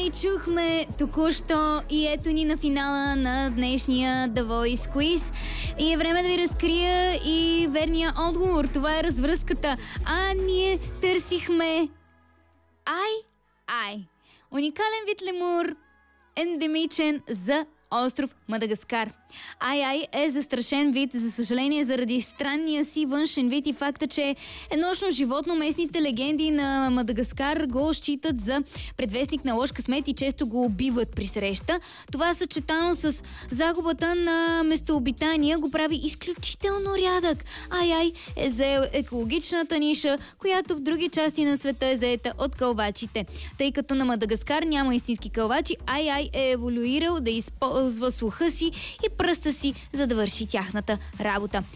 Ами чухме току-що и ето ни на финала на днешния The Voice Quiz. И е време да ви разкрия и верния отговор. Това е развръзката. А ние търсихме Ай. Уникален вид лемур, ендемичен за остров Мадагаскар. Ай е застрашен вид, за съжаление, заради странния си външен вид и факта, че е еднощно животно. Местните легенди на Мадагаскар го считат за предвестник на лош късмет и често го убиват при среща. Това съчетано с загубата на местообитания го прави изключително рядък. Ай е заел екологичната ниша, която в други части на света е заета от кълвачите. Тъй като на Мадагаскар няма истински кълвачи, Ай е еволюирал да използва слуха си и пръста си, за да върши тяхната работа.